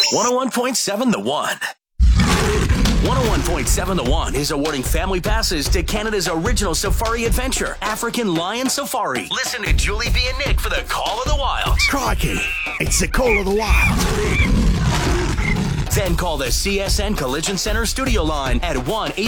101.7 The One. 101.7 The One is awarding family passes to Canada's original safari adventure, African Lion Safari. Listen to Julie B. and Nick for the Call of the Wild. Crikey, it's the Call of the Wild. Then call the CSN Collision Center studio line at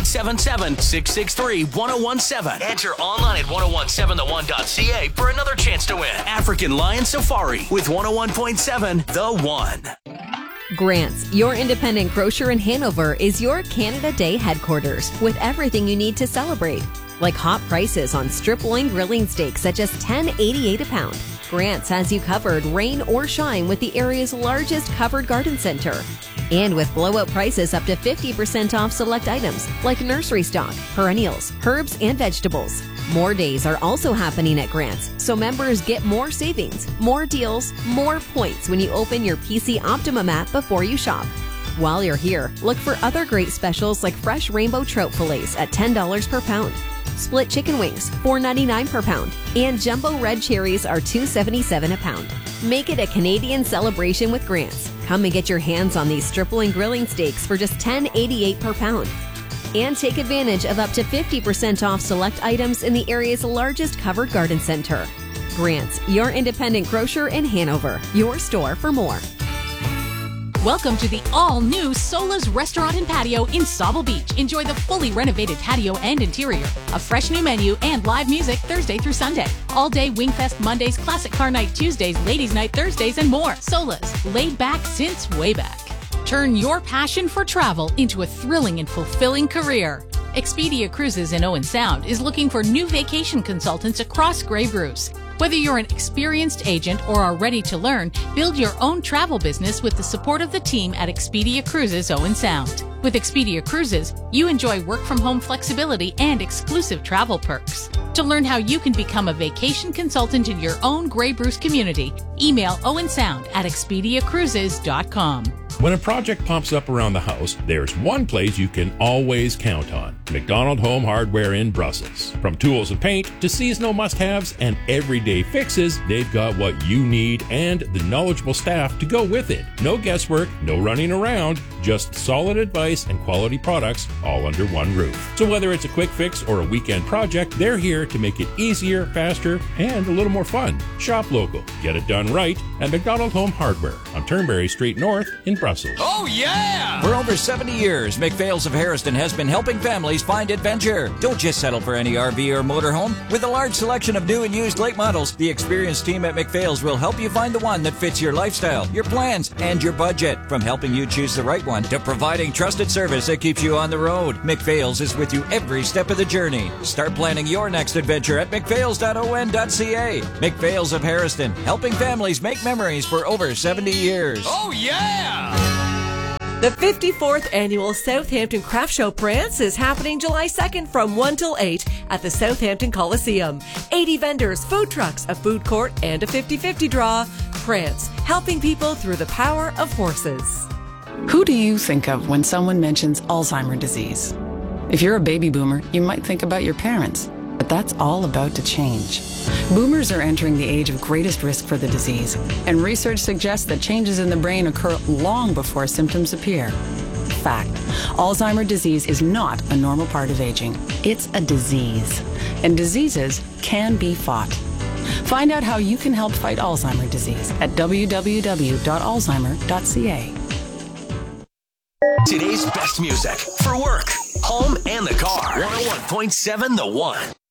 1-877-663-1017. Enter online at 1017theone.ca for another chance to win African Lion Safari with 101.7 The One. Grant's, your independent grocer in Hanover, is your Canada Day headquarters with everything you need to celebrate. Like hot prices on strip loin grilling steaks at just $10.88 a pound. Grant's has you covered rain or shine with the area's largest covered garden center. And with blowout prices up to 50% off select items like nursery stock, perennials, herbs, and vegetables. More days are also happening at Grant's, so members get more savings, more deals, more points when you open your PC Optimum app before you shop. While you're here, look for other great specials like fresh rainbow trout fillets at $10 per pound. Split chicken wings, $4.99 per pound. And jumbo red cherries are $2.77 a pound. Make it a Canadian celebration with Grant's. Come and get your hands on these stripling grilling steaks for just $10.88 per pound. And take advantage of up to 50% off select items in the area's largest covered garden center. Grant's, your independent grocer in Hanover. Your store for more. Welcome to the all-new Sola's Restaurant and Patio in Sauble Beach. Enjoy the fully renovated patio and interior, a fresh new menu, and live music Thursday through Sunday. All-day Wingfest Mondays, Classic Car Night Tuesdays, Ladies Night Thursdays, and more. Sola's, laid back since way back. Turn your passion for travel into a thrilling and fulfilling career. Expedia Cruises in Owen Sound is looking for new vacation consultants across Grey Bruce. Whether you're an experienced agent or are ready to learn, build your own travel business with the support of the team at Expedia Cruises Owen Sound. With Expedia Cruises, you enjoy work-from-home flexibility and exclusive travel perks. To learn how you can become a vacation consultant in your own Grey Bruce community, email owensound@expediacruises.com. When a project pops up around the house, there's one place you can always count on. McDonald Home Hardware in Brussels. From tools and paint to seasonal must-haves and everyday fixes, they've got what you need and the knowledgeable staff to go with it. No guesswork, no running around, just solid advice and quality products all under one roof. So whether it's a quick fix or a weekend project, they're here to make it easier, faster, and a little more fun. Shop local. Get it done right at McDonald Home Hardware on Turnberry Street North in Brussels. Oh, yeah! For over 70 years, McPhail's of Harrison has been helping families find adventure. Don't just settle for any RV or motorhome. With a large selection of new and used late models, the experienced team at McPhail's will help you find the one that fits your lifestyle, your plans, and your budget. From helping you choose the right one to providing trusted service that keeps you on the road, McPhail's is with you every step of the journey. Start planning your next adventure at mcphails.on.ca. McPhail's of Harrison, helping families make memories for over 70 years. Oh, yeah! The 54th Annual Southampton Craft Show Prance is happening July 2nd from 1 till 8 at the Southampton Coliseum. 80 vendors, food trucks, a food court, and a 50-50 draw. Prance, helping people through the power of horses. Who do you think of when someone mentions Alzheimer's disease? If you're a baby boomer, you might think about your parents, but that's all about to change. Boomers are entering the age of greatest risk for the disease, and research suggests that changes in the brain occur long before symptoms appear. Fact: Alzheimer's disease is not a normal part of aging. It's a disease, and diseases can be fought. Find out how you can help fight Alzheimer's disease at www.alzheimer.ca. Today's best music for work, home, and the car. 101.7 The One.